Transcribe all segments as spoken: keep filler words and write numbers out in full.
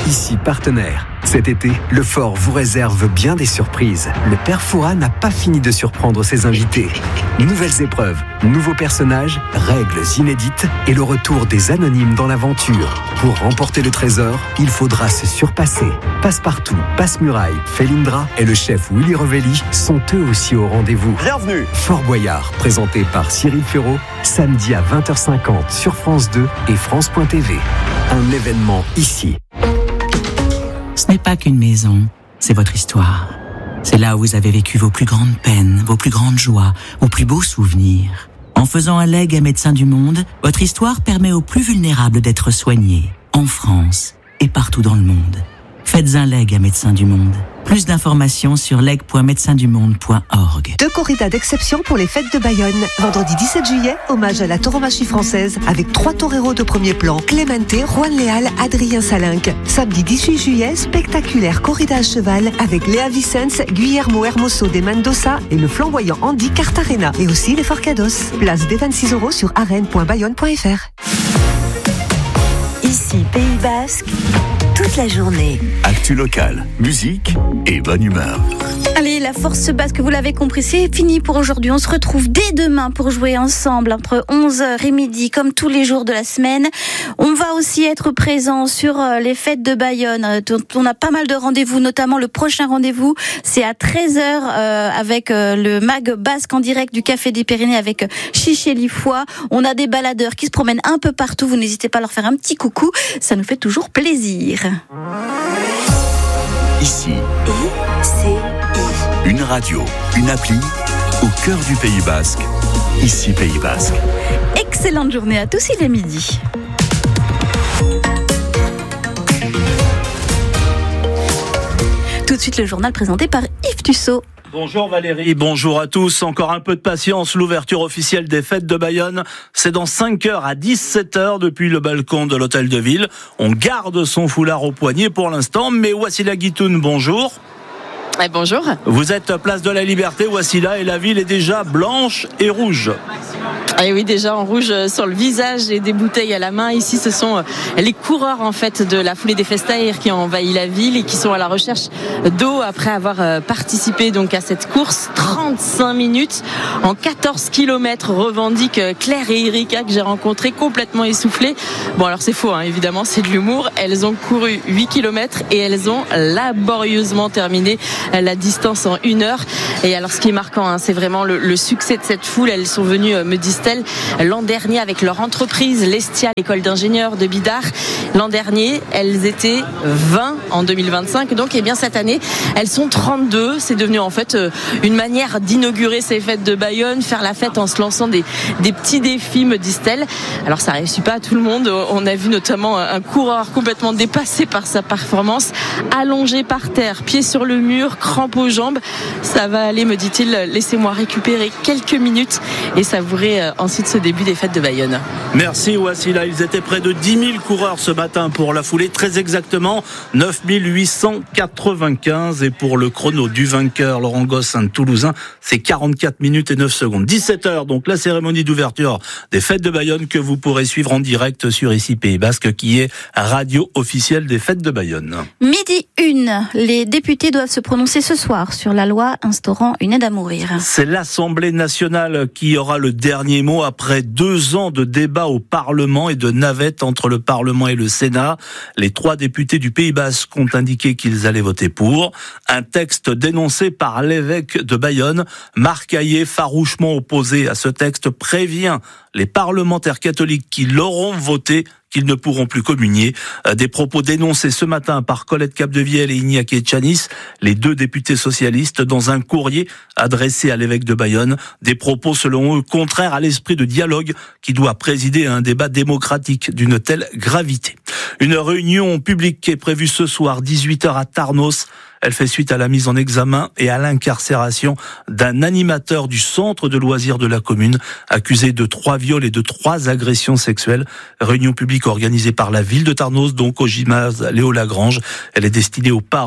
ici partenaire. Cet été, le fort vous réserve bien des surprises. Le père Fouras n'a pas fini de surprendre ses invités. Nouvelles épreuves, nouveaux personnages, règles inédites et le retour des anonymes dans l'aventure. Pour remporter le trésor, il faudra se surpasser. Passepartout, Passe-Muraille, Felindra et le chef Willy Revelli sont eux aussi au rendez-vous. Bienvenue. Fort Boyard, présenté par Cyril Ferraud, samedi à vingt heures cinquante sur France deux et France point T V. Un événement ici. Ce n'est pas qu'une maison, c'est votre histoire. C'est là où vous avez vécu vos plus grandes peines, vos plus grandes joies, vos plus beaux souvenirs. En faisant un legs à Médecins du Monde, votre histoire permet aux plus vulnérables d'être soignés, en France et partout dans le monde. Faites un legs à Médecins du Monde. Plus d'informations sur leg point médecins du monde point org. Deux corridas d'exception pour les fêtes de Bayonne. Vendredi dix-sept juillet, hommage à la tauromachie française avec trois toreros de premier plan. Clemente, Juan Léal, Adrien Salinck. Samedi dix-huit juillet, spectaculaire corrida à cheval avec Léa Vicens, Guillermo Hermoso de Mendoza et le flamboyant Andy Cartagena. Et aussi les Forcados. Place des vingt-six euros sur arène point bayonne point f r. Ici, Pays Basque, toute la journée. Actu locale, musique et bonne humeur. Allez, la force basque, vous l'avez compris, c'est fini pour aujourd'hui. On se retrouve dès demain pour jouer ensemble entre onze heures et midi, comme tous les jours de la semaine. On va aussi être présent sur les fêtes de Bayonne. On a pas mal de rendez-vous, notamment le prochain rendez-vous, c'est à treize heures euh, avec euh, le mag basque en direct du Café des Pyrénées avec Chiché Lifoy. On a des baladeurs qui se promènent un peu partout. Vous n'hésitez pas à leur faire un petit coucou. Ça nous fait toujours plaisir. Ici, Et c'est une radio, une appli au cœur du Pays Basque. Ici, Pays Basque. Excellente journée à tous, il est midi. Tout de suite, le journal présenté par Yves Tussaud. Bonjour Valérie, bonjour à tous. Encore un peu de patience, l'ouverture officielle des fêtes de Bayonne, c'est dans cinq heures à dix-sept heures depuis le balcon de l'hôtel de ville. On garde son foulard au poignet pour l'instant, mais Wassila Guitoun, bonjour. Eh, bonjour. Vous êtes place de la Liberté, Wassila, et la ville est déjà blanche et rouge. Et oui, déjà en rouge sur le visage et des bouteilles à la main. Ici, ce sont les coureurs en fait de la foulée des Festaires qui ont envahi la ville et qui sont à la recherche d'eau après avoir participé donc à cette course. trente-cinq minutes en quatorze kilomètres, revendiquent Claire et Erika que j'ai rencontrées complètement essoufflées. Bon, alors c'est faux, hein, évidemment, c'est de l'humour. Elles ont couru huit kilomètres et elles ont laborieusement terminé la distance en une heure. Et alors, ce qui est marquant, hein, c'est vraiment le, le succès de cette foule. Elles sont venues, me disent-elles, l'an dernier avec leur entreprise l'Estia, l'école d'ingénieurs de Bidart. L'an dernier, elles étaient vingt en deux mille vingt-cinq. Donc, eh bien, cette année, elles sont trente-deux. C'est devenu en fait une manière d'inaugurer ces fêtes de Bayonne, faire la fête en se lançant des, des petits défis, me disent-elles. Alors, ça ne réussit pas à tout le monde. On a vu notamment un coureur complètement dépassé par sa performance, allongé par terre, pied sur le mur, crampe aux jambes. Ça va aller, me dit-il. Laissez-moi récupérer quelques minutes et savourer ensuite ce début des fêtes de Bayonne. Merci Wassila, ils étaient près de dix mille coureurs ce matin pour la foulée, très exactement neuf mille huit cent quatre-vingt-quinze, et pour le chrono du vainqueur Laurent Gosse, un Toulousain, c'est quarante-quatre minutes et neuf secondes. dix-sept heures, donc la cérémonie d'ouverture des fêtes de Bayonne que vous pourrez suivre en direct sur Ici Pays Basque, qui est radio officielle des fêtes de Bayonne. Midi une, les députés doivent se prononcer ce soir sur la loi instaurant une aide à mourir. C'est l'Assemblée nationale qui aura le dernier mot après deux ans de débats au Parlement et de navette entre le Parlement et le Sénat. Les trois députés du Pays Basque ont indiqué qu'ils allaient voter pour. Un texte dénoncé par l'évêque de Bayonne, Marc Hayet, farouchement opposé à ce texte, prévient les parlementaires catholiques qui l'auront voté qu'ils ne pourront plus communier. Des propos dénoncés ce matin par Colette Capdevielle et Iñaki Etchanis, les deux députés socialistes, dans un courrier adressé à l'évêque de Bayonne. Des propos, selon eux, contraires à l'esprit de dialogue qui doit présider à un débat démocratique d'une telle gravité. Une réunion publique est prévue ce soir, dix-huit heures à Tarnos. Elle fait suite à la mise en examen et à l'incarcération d'un animateur du centre de loisirs de la commune, accusé de trois viols et de trois agressions sexuelles. Réunion publique organisée par la ville de Tarnos, donc au gymnase Léo Lagrange. Elle est destinée aux parents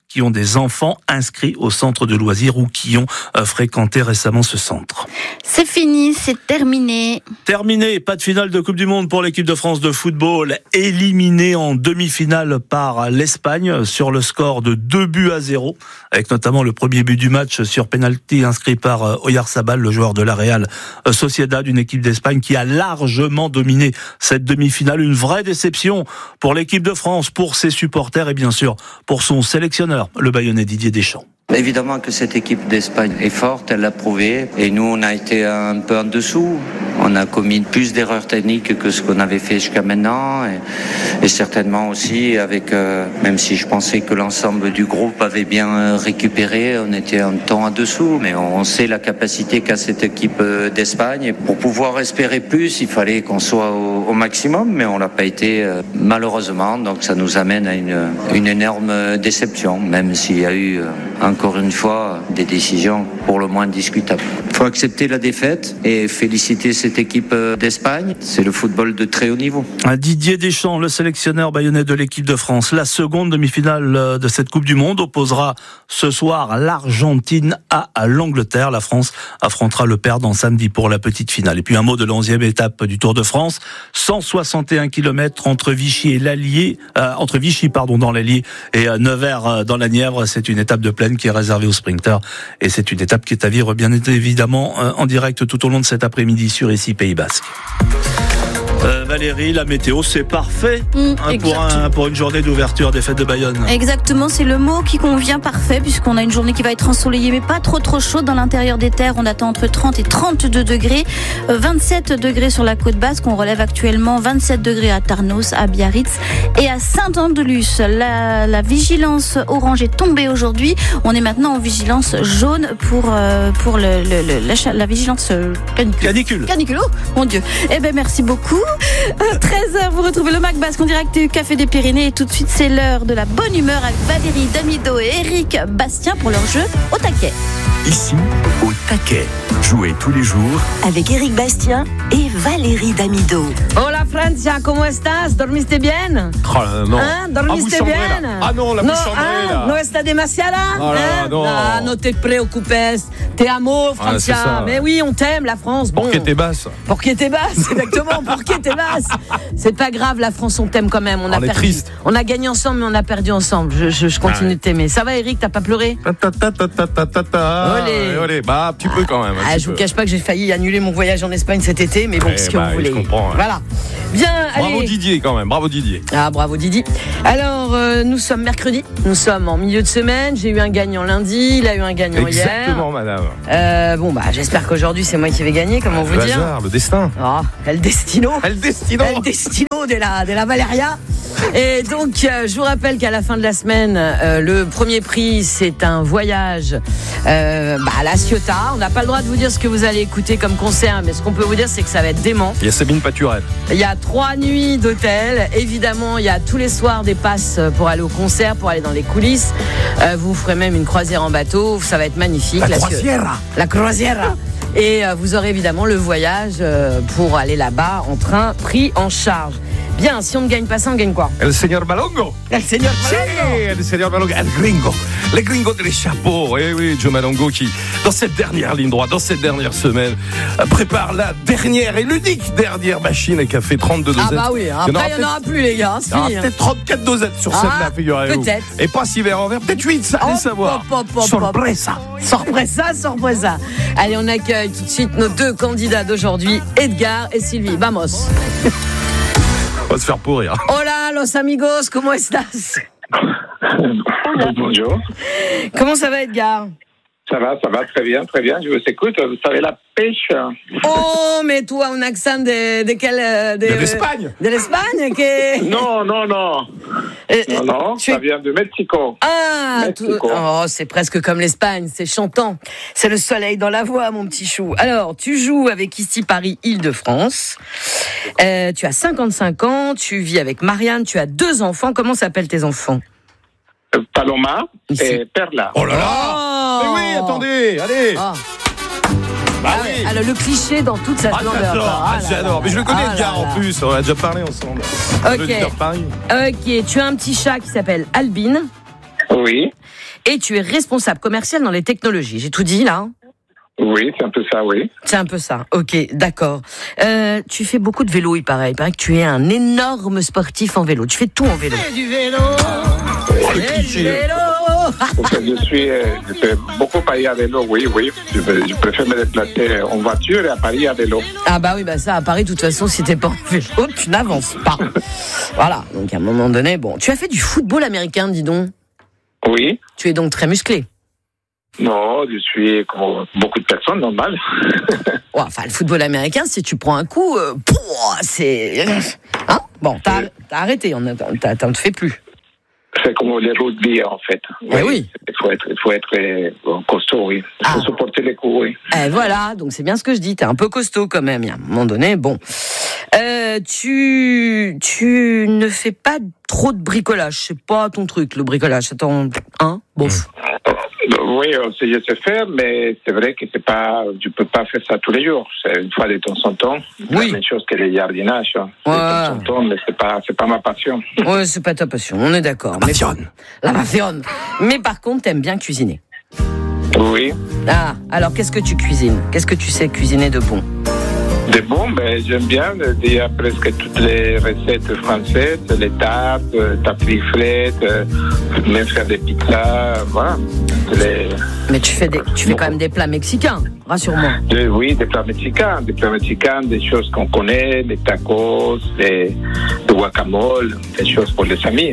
qui ont des enfants inscrits au centre de loisirs ou qui ont euh, fréquenté récemment ce centre. C'est fini, c'est terminé. Terminé, pas de finale de Coupe du Monde pour l'équipe de France de football, éliminée en demi-finale par l'Espagne sur le score de deux buts à zéro, avec notamment le premier but du match sur pénalty inscrit par Oyarzabal, le joueur de la Real Sociedad, une équipe d'Espagne qui a largement dominé cette demi-finale. Une vraie déception pour l'équipe de France, pour ses supporters et bien sûr pour son sélectionneur, le Bayonnais Didier Deschamps. Évidemment que cette équipe d'Espagne est forte, elle l'a prouvé, et nous on a été un peu en dessous. On a commis plus d'erreurs techniques que ce qu'on avait fait jusqu'à maintenant, et, et certainement aussi avec, euh, même si je pensais que l'ensemble du groupe avait bien récupéré, on était un temps en dessous, mais on sait la capacité qu'a cette équipe d'Espagne. Et pour pouvoir espérer plus, il fallait qu'on soit au, au maximum, mais on l'a pas été euh, malheureusement, donc ça nous amène à une, une énorme déception, même s'il y a eu euh, un encore une fois, des décisions pour le moins discutables. Il faut accepter la défaite et féliciter cette équipe d'Espagne. C'est le football de très haut niveau. Didier Deschamps, le sélectionneur bayonnais de l'équipe de France. La seconde demi-finale de cette Coupe du Monde opposera ce soir l'Argentine à l'Angleterre. La France affrontera le perdant samedi pour la petite finale. Et puis un mot de l'onzième étape du Tour de France. cent soixante et un kilomètres entre Vichy et l'Allier, euh, entre Vichy, pardon, dans l'Allier et euh, Nevers dans la Nièvre. C'est une étape de plaine qui est réservée aux sprinters et c'est une étape qui est à vivre bien évidemment en direct tout au long de cet après-midi sur ici Pays Basque. Euh, Valérie, la météo, c'est parfait mmh, hein, pour, un, pour une journée d'ouverture des fêtes de Bayonne. Exactement, c'est le mot qui convient parfait puisqu'on a une journée qui va être ensoleillée mais pas trop trop chaude. Dans l'intérieur des terres, on attend entre trente et trente-deux degrés, vingt-sept degrés sur la côte basque. On relève actuellement vingt-sept degrés à Tarnos, à Biarritz et à Saint-Andelus. La, la vigilance orange est tombée aujourd'hui. On est maintenant en vigilance jaune pour, euh, pour le, le, le, la, la vigilance canicule. Canicule. Canicule, oh mon Dieu. Eh ben merci beaucoup. À treize heures, vous retrouvez le Mac Basque en direct du Café des Pyrénées. Et tout de suite, c'est l'heure de la bonne humeur avec Valérie Damido et Eric Bastien pour leur jeu au taquet. Ici, au taquet. Jouez tous les jours avec Eric Bastien et Valérie Damido. Hola Francia, ¿cómo estás? ¿Dormiste bien? Oh, no. ¿Ah? ¿Dormiste bien? Ah non, la no, bouche chambrée, ah, là. ¿No está demasiada? Oh là, hein? non. Ah, no te preocupes. Te amo, Francia. Ah, mais oui, on t'aime, la France. Bon. Pour qui t'es basse? Pour qui t'es basse, exactement. Pour qui t'es basse. C'est pas grave, la France, on t'aime quand même. On a on perdu. Est triste. On a gagné ensemble, mais on a perdu ensemble. Je, je, je continue ah ouais. de t'aimer. Ça va, Eric? T'as pas pleuré? Ta ta ta ta ta ta ta. Olé. Olé. Bah, un petit peu quand même. Ah, je vous cache pas que j'ai failli annuler mon voyage en Espagne cet été, mais bon, qu'est-ce que vous voulez. Je comprends. Ouais. Voilà. Bien, allez. Bravo Didier quand même. Bravo Didier. Ah, bravo Didier. Alors, euh, nous sommes mercredi. Nous sommes en milieu de semaine. J'ai eu un gagnant lundi. Il a eu un gagnant Exactement, hier. Exactement, madame. Euh, bon, bah, j'espère qu'aujourd'hui, c'est moi qui vais gagner. Comment le vous dire? hasard, le destin. Oh, el destino. El destino. El destino de la, de la Valeria. Et donc, euh, je vous rappelle qu'à la fin de la semaine, euh, le premier prix, c'est un voyage euh, bah, à La Ciotat. On n'a pas le droit de vous dire ce que vous allez écouter comme concert, mais ce qu'on peut vous dire, c'est que ça va être dément. Il y a Sabine Paturel. Il y a trois nuits d'hôtel. Évidemment, il y a tous les soirs des passes pour aller au concert, pour aller dans les coulisses. Euh, vous ferez même une croisière en bateau. Ça va être magnifique. La, la croisière. La croisière. Et euh, vous aurez évidemment le voyage euh, pour aller là-bas en train pris en charge. Bien, si on ne gagne pas ça, on gagne quoi? El señor Malongo. El señor Malongo. Sí, el señor Malongo. El gringo. Les gringos de les chapeaux. Eh oui, Joe Malongo qui, dans cette dernière ligne droite, dans cette dernière semaine, prépare la dernière et l'unique dernière machine et qui a fait trente-deux dosettes. Ah bah oui, après il n'y en aura plus les gars. Il y aura peut-être trente-quatre dosettes sur ah, celle-là, figurez-vous. Peut-être. Et pas six verres en verre, peut-être huit, ça, allez oh, savoir. Pop, pop, sorpresa. Sorpresa, sorpresa. Allez, on accueille tout de suite nos deux candidats d'aujourd'hui, Edgar et Sylvie. Vamos. On va se faire pourrir. Hola, los amigos, ¿cómo estás? Bonjour. Comment ça va, Edgar? Ça va, ça va très bien, très bien. Je vous écoute. Vous savez la pêche. Oh, mais toi, un accent de, de quel... De, de l'Espagne. De l'Espagne que... Non, non, non. Euh, non, non, ça es... vient de Mexico. Ah, Mexico. Tout... oh, c'est presque comme l'Espagne, c'est chantant. C'est le soleil dans la voix, mon petit chou. Alors, tu joues avec ici Paris Île-de-France. Euh, tu as cinquante-cinq ans, tu vis avec Marianne, tu as deux enfants. Comment s'appellent tes enfants? Paloma ici. Et Perla. Oh là là oh mais oui, attendez, allez oh. Bah ah oui. Alors le cliché dans toute sa splendeur. Ah, j'adore, ah, j'adore. Mais je le connais ah, Edgar en plus, on a déjà parlé ensemble. Ok. Ok, tu as un petit chat qui s'appelle Albine. Oui. et tu es responsable commercial dans les technologies. J'ai tout dit là hein? Oui, c'est un peu ça, oui. C'est un peu ça, ok, d'accord. Euh, tu fais beaucoup de vélo, il paraît. Il paraît que tu es un énorme sportif en vélo. Tu fais tout en vélo. C'est du vélo. C'est du vélo. Je suis, je fais beaucoup Paris à vélo, oui, oui. Je, je préfère me déplacer en voiture et à Paris à vélo. Ah bah oui, bah ça, à Paris, de toute façon, si t'es pas en vélo, tu n'avances pas. Voilà, donc à un moment donné, bon. Tu as fait du football américain, dis donc. Oui. Tu es donc très musclé. Non, je suis comme beaucoup de personnes, normal. Ouais, enfin, le football américain, si tu prends un coup, euh, pouah, c'est... Hein bon, t'as, t'as arrêté, on a, t'as, t'en te fais plus. C'est comme les rugby, en fait. Oui, oui. Il faut être, il faut être euh, costaud, oui. Il faut ah. supporter les coups, oui. Eh, voilà, donc c'est bien ce que je dis, t'es un peu costaud quand même, à un moment donné, bon. Euh, tu, tu ne fais pas trop de bricolage, c'est pas ton truc, le bricolage, attends, hein, bof. Oui, je sais faire, mais c'est vrai que c'est pas, tu peux pas faire ça tous les jours. C'est une fois de temps en temps. Oui. La même chose que le jardinage. Hein. Ouais. De temps en temps, mais c'est pas, c'est pas ma passion. Ouais, c'est pas ta passion, on est d'accord. La passion. La passion. Mais par contre, t'aimes bien cuisiner. Oui. Ah, alors qu'est-ce que tu cuisines? Qu'est-ce que tu sais cuisiner de bon? De bon, ben, j'aime bien déjà presque toutes les recettes françaises, les tartes, tartiflettes, même faire des pizzas, voilà. Les... Mais tu fais, des, tu fais quand même des plats mexicains, rassure-moi. De, oui, des plats mexicains, des plats mexicains, des choses qu'on connaît, les tacos, les, le guacamole, des choses pour les amis.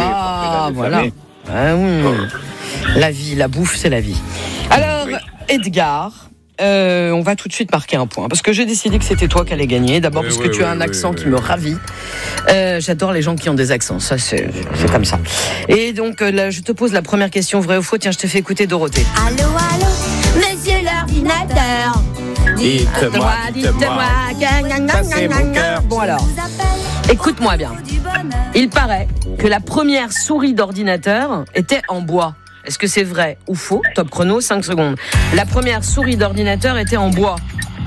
Ah, des, voilà. Amis. Ah, oui. La vie, la bouffe, c'est la vie. Alors, oui. Edgar... Euh, on va tout de suite marquer un point parce que j'ai décidé que c'était toi qui allais gagner. D'abord oui, parce oui, que tu oui, as un accent oui, qui oui. me ravit. Euh, j'adore les gens qui ont des accents, ça c'est, c'est comme ça. Et donc là, je te pose la première question, vrai ou faux. Tiens, je te fais écouter Dorothée. Allô, allô, monsieur l'ordinateur. Dites-moi, dites-moi, dites-moi. C'est mon cœur. Bon alors, écoute-moi bien. Il paraît que la première souris d'ordinateur était en bois. Est-ce que c'est vrai ou faux? Top chrono, cinq secondes. La première souris d'ordinateur était en bois.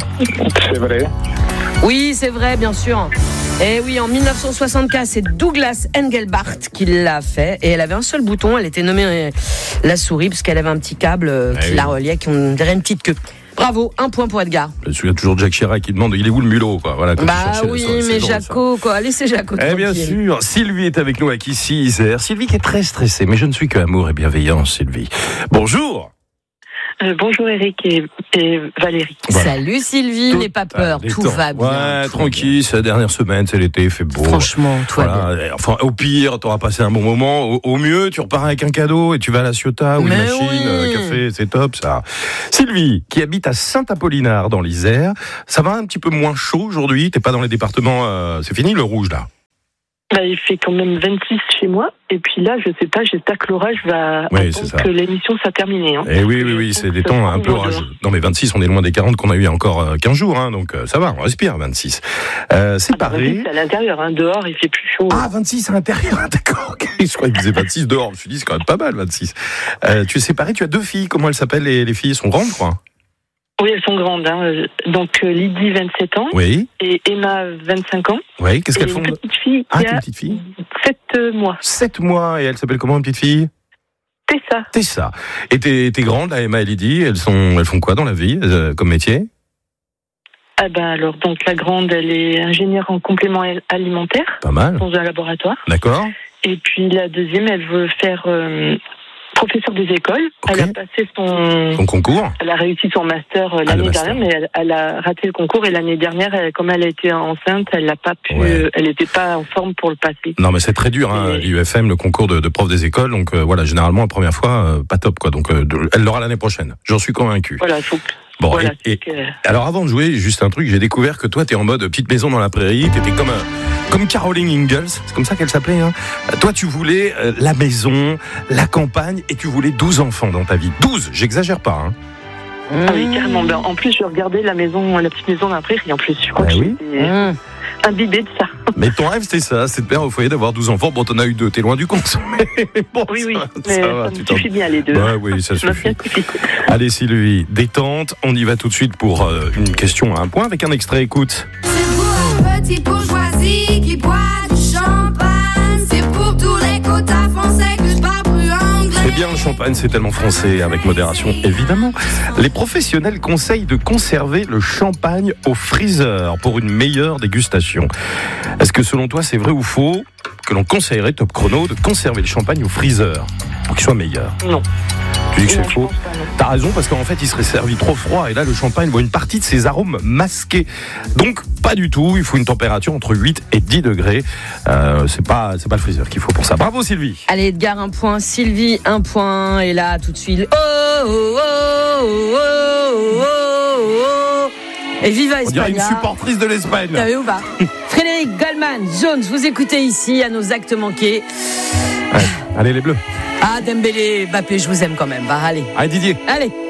C'est vrai. Oui, c'est vrai, bien sûr. Et oui, en dix-neuf cent soixante-quinze, c'est Douglas Engelbart qui l'a fait. Et elle avait un seul bouton, elle était nommée la souris, parce qu'elle avait un petit câble qui eh oui. la reliait, qui on dirait une petite queue. Bravo, un point pour Edgar. Je me souviens toujours de Jacques Chirac qui demande il est où le mulot quoi. Voilà, bah oui, mais Jaco, quoi. Laissez Jaco tranquille. Eh bien sûr, Sylvie est avec nous à Kissy Isère. Sylvie qui est très stressée, mais je ne suis que amour et bienveillance, Sylvie. Bonjour. Euh, bonjour Eric et, et Valérie. Voilà. Salut Sylvie, tout, n'aie pas peur, tout temps. va bien. Ouais, tranquille, c'est la dernière semaine, c'est l'été, il fait beau. Franchement, toi voilà. bien. Enfin, au pire, t'auras passé un bon moment. Au, au mieux, tu repars avec un cadeau et tu vas à la Ciotat ou une machine, oui. euh, café, c'est top ça. Sylvie, qui habite à Saint-Apollinaire dans l'Isère, ça va un petit peu moins chaud aujourd'hui, t'es pas dans les départements, euh, c'est fini le rouge là? Bah, il fait quand même vingt-six chez moi, et puis là, je sais pas, j'espère que l'orage va oui, attendre que l'émission soit terminée. Hein. Et oui, oui, oui, c'est des temps un peu orageux. Non, mais vingt-six, on est loin des quarante qu'on a eu il y a encore quinze jours, hein, donc ça va, on respire, vingt-six. Euh, c'est ah, bah, pareil. vingt-six, c'est à l'intérieur, hein, dehors, il fait plus chaud. Ah, vingt-six à l'intérieur, d'accord, ok. Je croyais qu'il faisait vingt-six dehors, je me suis dit, c'est quand même pas mal, vingt-six. Euh, tu es séparé, tu as deux filles, comment elles s'appellent, les, les filles, elles sont grandes, quoi? Oui, elles sont grandes. Hein. Donc euh, Lydie, vingt-sept ans. Oui. Et Emma, vingt-cinq ans. Oui, qu'est-ce qu'elles font? Une petite fille ah, qui a une petite fille sept mois. sept mois, et elle s'appelle comment, une petite fille? Tessa. Tessa. Et t'es, t'es grande, là, Emma et Lydie, elles, sont, elles font quoi dans la vie, euh, comme métier? Ah ben alors, donc la grande, elle est ingénieure en complément alimentaire. Pas mal. Dans un laboratoire. D'accord. Et puis la deuxième, elle veut faire... Euh, professeur des écoles, okay. Elle a passé son... son concours. Elle a réussi son master l'année ah, master. dernière, mais elle, elle a raté le concours et l'année dernière, elle, comme elle a été enceinte, elle n'a pas pu, ouais. Elle n'était pas en forme pour le passer. Non, mais c'est très dur, hein, et... l'I U F M, le concours de, de prof des écoles, donc euh, voilà, généralement la première fois, euh, pas top quoi. Donc euh, de, elle l'aura l'année prochaine. J'en suis convaincu. Voilà, faut. Bon, voilà, et, et que... alors avant de jouer, juste un truc, j'ai découvert que toi, t'es en mode petite maison dans la prairie, t'étais comme un, comme Caroline Ingalls, c'est comme ça qu'elle s'appelait. Hein. Toi, tu voulais euh, la maison, la campagne, et tu voulais douze enfants dans ta vie. douze, j'exagère pas. Hein. Ah oui, carrément. Ben, en plus, je regardais la maison, la petite maison dans la prairie. En plus, je crois ben que oui. j'étais mmh. imbibée de ça. Mais ton rêve, c'était ça, c'est de faire au foyer, d'avoir douze enfants. Bon, t'en as eu deux, t'es loin du compte. Mais bon, oui, oui, ça, mais ça, ça, va, ça me suffit bien les deux. Ouais, oui, ça suffit. Allez, Sylvie, détente. On y va tout de suite pour euh, une question à un point avec un extrait. Écoute. C'est pour un petit bourgeoisie qui boit du champagne. C'est pour tous les quotas français que je parle plus anglais. C'est bien le champagne, c'est tellement français, avec modération évidemment. Les professionnels conseillent de conserver le champagne au freezer pour une meilleure dégustation. Est-ce que selon toi c'est vrai ou faux que l'on conseillerait, Top Chrono, de conserver le champagne au freezer pour qu'il soit meilleur? Non. Tu dis que c'est faux? T'as raison, parce qu'en fait il serait servi trop froid et là le champagne voit une partie de ses arômes masqués. Donc pas du tout, il faut une température entre huit et dix degrés. Euh, c'est pas, c'est pas le freezer qu'il faut pour ça. Bravo Sylvie. Allez Edgar un point, Sylvie un point, et là tout de suite. Oh oh oh oh oh oh oh. Et viva Espagne. On dirait une supportrice de l'Espagne. T'as vu ou pas? Frédéric Goldman, Jones, vous écoutez ici à nos actes manqués. Ouais. Allez les Bleus. Ah Dembélé, Mbappé, je vous aime quand même. Bah allez. Allez Didier. Allez.